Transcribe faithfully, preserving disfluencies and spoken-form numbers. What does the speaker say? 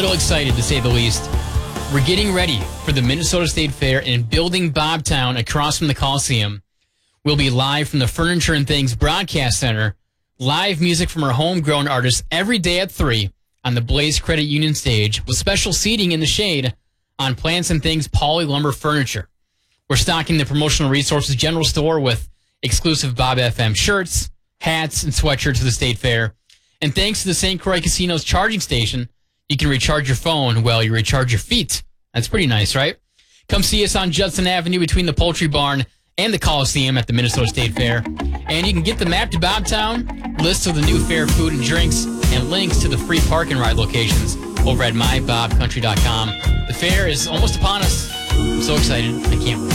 little excited, to say the least. We're getting ready for the Minnesota State Fair in Building Bobtown across from the Coliseum. We'll be live from the Furniture and Things Broadcast Center. Live music from our homegrown artists every day at three on the Blaze Credit Union stage with special seating in the shade on Plants and Things Poly Lumber Furniture. We're stocking the Promotional Resources General Store with exclusive Bob F M shirts, hats, and sweatshirts for the State Fair. And thanks to the Saint Croix Casino's charging station, you can recharge your phone while you recharge your feet. That's pretty nice, right? Come see us on Judson Avenue between the Poultry Barn and the Coliseum at the Minnesota State Fair. And you can get the map to Bobtown, lists of the new fair food and drinks, and links to the free park and ride locations over at my bob country dot com. The fair is almost upon us. I'm so excited. I can't wait.